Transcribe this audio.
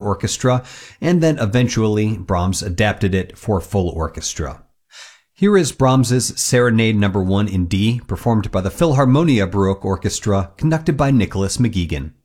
orchestra, and then eventually Brahms adapted it for full orchestra. Here is Brahms's Serenade No. 1 in D, performed by the Philharmonia Baroque Orchestra, conducted by Nicholas McGeegan.